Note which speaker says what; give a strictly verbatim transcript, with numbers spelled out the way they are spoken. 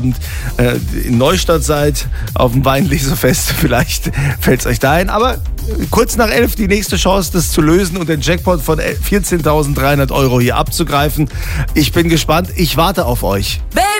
Speaker 1: äh, in Neustadt seid, auf dem Weinlesefest, vielleicht fällt es euch da ein. Aber kurz nach elf die nächste Chance, das zu lösen und den Jackpot von vierzehntausenddreihundert Euro hier abzugreifen. Ich bin gespannt. Ich warte auf euch.
Speaker 2: Wer